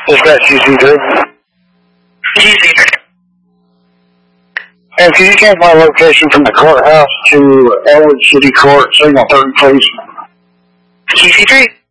Is that GC3? GC3. And can you change my location from the courthouse to Elwood City Court, Signal 30, please? GC3.